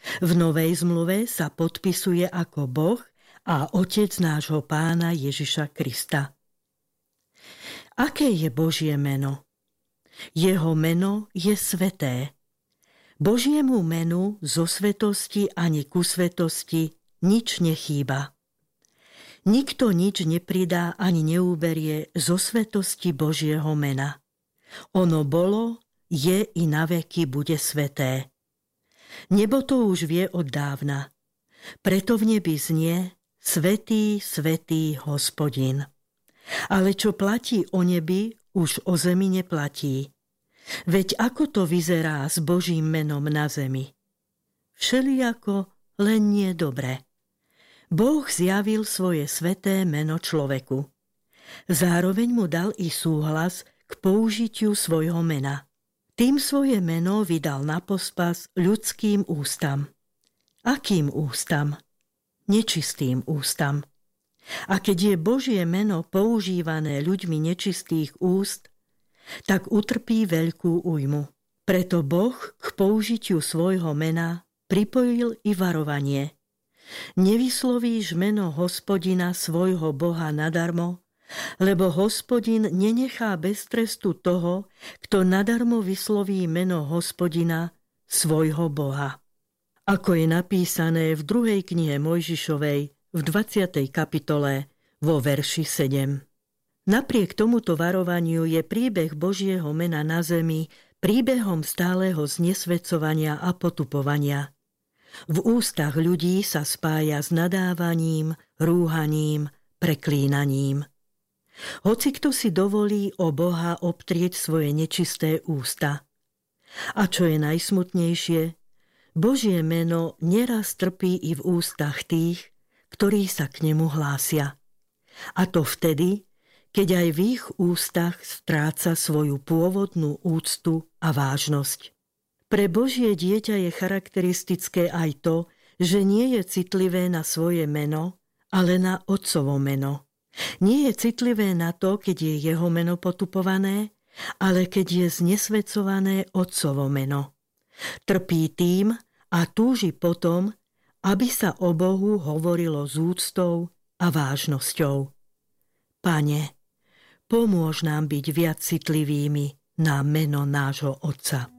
V Novej zmluve sa podpisuje ako Boh a Otec nášho Pána Ježiša Krista. Aké je Božie meno? Jeho meno je sveté. Božiemu menu zo svetosti ani ku svetosti nič nechýba. Nikto nič nepridá ani neúberie zo svetosti Božieho mena. Ono bolo, je i naveky bude sveté. Nebo to už vie od dávna. Preto v nebi znie Svätý, svätý Hospodin. Ale čo platí o nebi, už o zemi neplatí. Veď ako to vyzerá s Božím menom na zemi? Všelijako, len nie dobre. Boh zjavil svoje sveté meno človeku. Zároveň mu dal i súhlas k použitiu svojho mena. Tým svoje meno vydal na pospas ľudským ústam. Akým ústam? Nečistým ústam. A keď je Božie meno používané ľuďmi nečistých úst, tak utrpí veľkú újmu. Preto Boh k použitiu svojho mena pripojil i varovanie. Nevyslovíš meno Hospodina svojho Boha nadarmo, lebo Hospodin nenechá bez trestu toho, kto nadarmo vysloví meno Hospodina svojho Boha. Ako je napísané v 2. knihe Mojžišovej v 20. kapitole vo verši 7. Napriek tomuto varovaniu je príbeh Božieho mena na zemi príbehom stáleho znesvedcovania a potupovania. V ústach ľudí sa spája s nadávaním, rúhaním, preklínaním. Hoci kto si dovolí o Boha obtrieť svoje nečisté ústa. A čo je najsmutnejšie, Božie meno neraz trpí i v ústach tých, ktorí sa k nemu hlásia. A to vtedy, keď aj v ich ústach stráca svoju pôvodnú úctu a vážnosť. Pre Božie dieťa je charakteristické aj to, že nie je citlivé na svoje meno, ale na Otcovo meno. Nie je citlivé na to, keď je jeho meno potupované, ale keď je znesvedcované Otcovo meno. Trpí tým a túži potom, aby sa o Bohu hovorilo s úctou a vážnosťou. Pane, pomôž nám byť viac citlivými na meno nášho Otca.